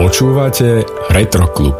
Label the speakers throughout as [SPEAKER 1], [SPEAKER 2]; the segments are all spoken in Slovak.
[SPEAKER 1] Počúvate Retroklub.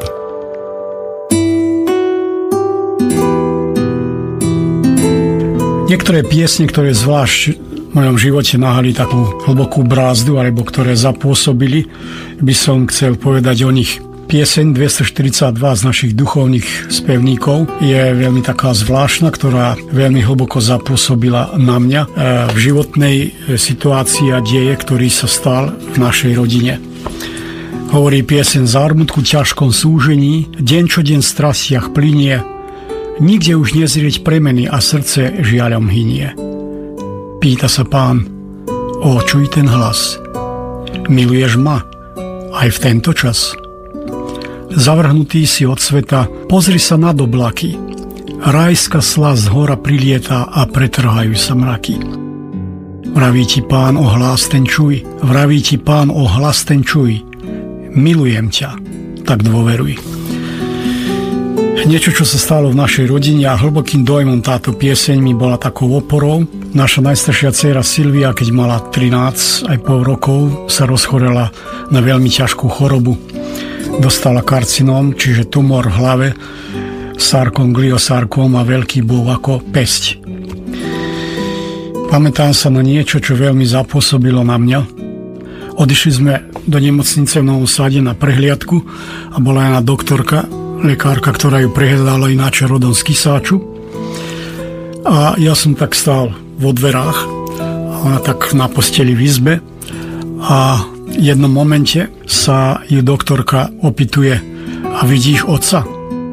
[SPEAKER 2] Niektoré piesne, ktoré zvlášť v mojom živote nahali takú hlbokú brázdu, alebo ktoré zapôsobili, by som chcel povedať o nich. Pieseň 242 z našich duchovných spevníkov je veľmi taká zvláštna, ktorá veľmi hlboko zapôsobila na mňa v životnej situácii a deje, ktorý sa stal v našej rodine. Hovorí pieseň: zármutku ťažkom súžení, deň čo deň v strastiach plynie, nikde už nezrieť premeny a srdce žiaľom hynie. Pýta sa Pán: o, čuj ten hlas, miluješ ma aj v tento čas? Zavrhnutý si od sveta, pozri sa nad oblaky, rajská slasť z hora prilieta a pretrhajú sa mraky. Vraví ti Pán: o hlas ten čuj, vraví ti Pán: o hlas ten čuj, milujem ťa, tak dôveruj. Niečo, čo sa stalo v našej rodine a hlbokým dojmom táto pieseň mi bola takou oporou. Naša najstaršia dcéra Silvia, keď mala 13,5 rokov, sa rozchorela na veľmi ťažkú chorobu. Dostala karcinóm, čiže tumor v hlave, sarkom, gliosarkom a veľký bol ako pesť. Pamätám sa na niečo, čo veľmi zapôsobilo na mňa. Odišli sme do nemocnice v Novom Sade na prehliadku a bola jedna doktorka, lekárka, ktorá ju prehľadala, ináč rodom z Kisáču. A ja som tak stál vo dverách, ona tak na posteli v izbe a v jednom momente sa ju doktorka opýtuje: a vidíš otca?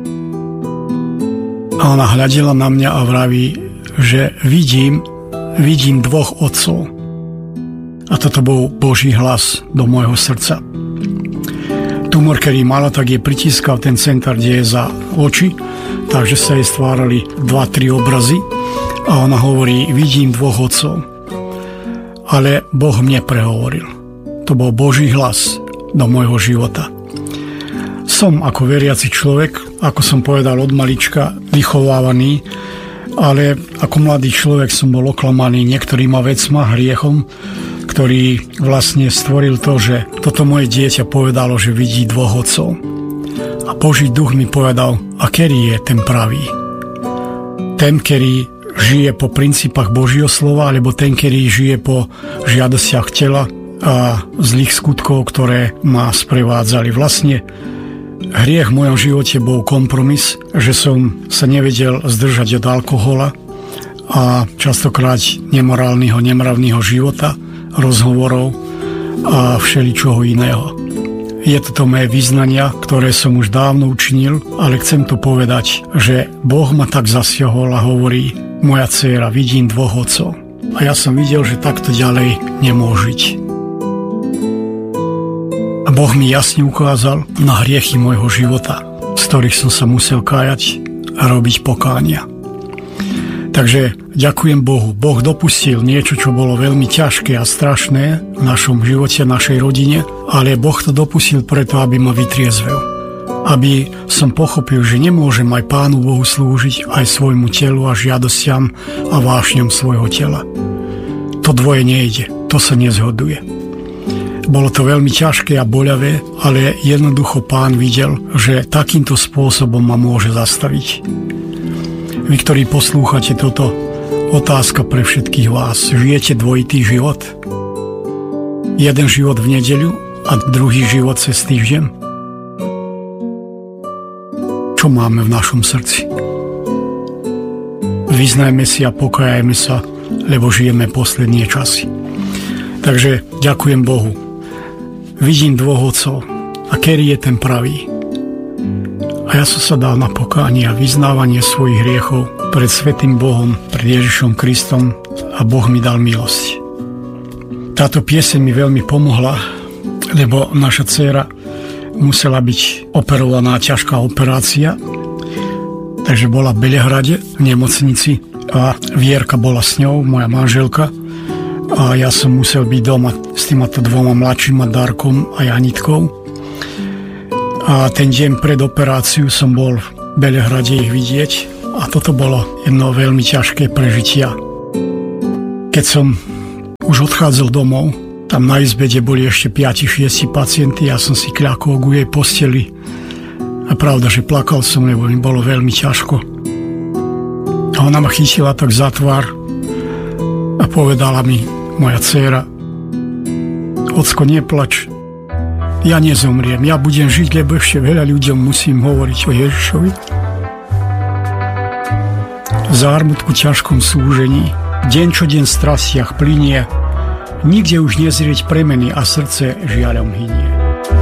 [SPEAKER 2] A ona hľadela na mňa a vraví, že vidím dvoch otcov. A toto bol Boží hlas do môjho srdca. Tumor, ktorý mala, tak je pritiskal ten centar, kde je za oči, takže sa jej stvárali 2-3 obrazy a ona hovorí: vidím dvoch otcov. Ale Boh mne prehovoril. To bol Boží hlas do môjho života. Som ako veriaci človek, ako som povedal, od malička vychovávaný, ale ako mladý človek som bol oklamaný niektorýma vecma, hriechom, ktorý vlastne stvoril to, že toto moje dieťa povedalo, že vidí dvoch otcov. A Boží duch mi povedal: a ktorý je ten pravý? Ten, ktorý žije po princípach Božieho slova, alebo ten, ktorý žije po žiadostiach tela a zlých skutkov, ktoré ma sprevádzali. Vlastne hriech v mojom živote bol kompromis, že som sa nevedel zdržať od alkohola a častokrát nemorálneho, nemravného života, rozhovorov a všeličoho iného. Je to moje vyznania, ktoré som už dávno učinil, ale chcem to povedať, že Boh ma tak zasiahol a hovorí: moja dcéra, vidím dvoch otcov. A ja som videl, že takto ďalej nemôže žiť. A Boh mi jasne ukázal na hriechy môjho života, z ktorých som sa musel kájať a robiť pokánia. Takže ďakujem Bohu. Boh dopustil niečo, čo bolo veľmi ťažké a strašné v našom živote, našej rodine, ale Boh to dopustil preto, aby ma vytriezvel. Aby som pochopil, že nemôžem aj Pánu Bohu slúžiť, aj svojmu telu a žiadostiam a vášňam svojho tela. To dvoje nejde, to sa nezhoduje. Bolo to veľmi ťažké a boľavé, ale jednoducho Pán videl, že takýmto spôsobom ma môže zastaviť. Vy, ktorí poslúchate toto, otázka pre všetkých vás: žijete dvojitý život? Jeden život v nedeľu a druhý život cez týždeň? Čo máme v našom srdci? Vyznajme si a pokajajme sa, lebo žijeme posledné časy. Takže ďakujem Bohu. Vidím dvoch otcov. A ktorý je ten pravý? A ja som sa dal na pokánie a vyznávanie svojich hriechov pred svätým Bohom, pred Ježišom Kristom, a Boh mi dal milosť. Táto pieseň mi veľmi pomohla, lebo naša dcéra musela byť operovaná, ťažká operácia, takže bola v Belehrade v nemocnici a Vierka bola s ňou, moja manželka, a ja som musel byť doma s týmato dvoma mladšíma, Darkom a Janitkou. A ten deň pred operáciou som bol v Belehrade ich vidieť a toto bolo jedno veľmi ťažké prežitia. Keď som už odchádzal domov, Tam na izbe, kde boli ešte 5-6 pacienti, ja som si kľakol ku jej posteli. A pravda, že plakal som, lebo mi bolo veľmi ťažko. A ona ma chytila tak za tvár a povedala mi moja dcéra: Ocko, neplač, ja nezomriem, ja budem žiť, lebo ešte veľa ľuďom musím hovoriť o Ježišovi. V zármutku ťažkom súžení, deň čo deň v strasiach plynie, nikde už nezrieť premeny a srdce žiaľom hynie.